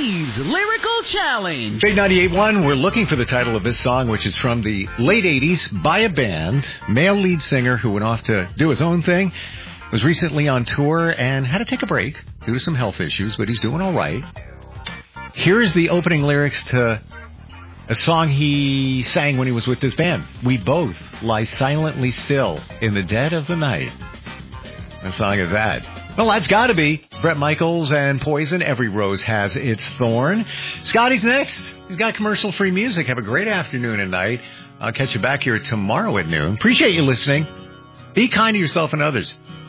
Steve's Lyrical Challenge. Big 98.1, we're looking for the title of this song, which is from the late 80s by a band. Male lead singer who went off to do his own thing. Was recently on tour and had to take a break due to some health issues, but he's doing all right. Here is the opening lyrics to a song he sang when he was with this band. We both lie silently still in the dead of the night. What song is that? Well, that's got to be Bret Michaels and Poison. Every Rose Has Its Thorn. Scotty's next. He's got commercial-free music. Have a great afternoon and night. I'll catch you back here tomorrow at noon. Appreciate you listening. Be kind to yourself and others.